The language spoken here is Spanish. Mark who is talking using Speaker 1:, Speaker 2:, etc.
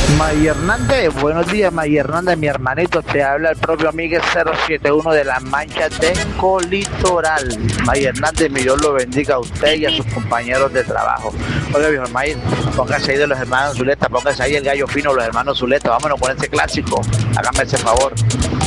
Speaker 1: May Hernández, buenos días, May Hernández, mi hermanito, te habla el propio Miguel 071 de las Manchas de Colitoral. May Hernández, mi Dios lo bendiga a usted y a sus compañeros de trabajo. Oiga, viejo May, póngase ahí de los hermanos Zuleta, póngase ahí el gallo fino, los hermanos Zuleta, vámonos con ese clásico, hágame ese favor.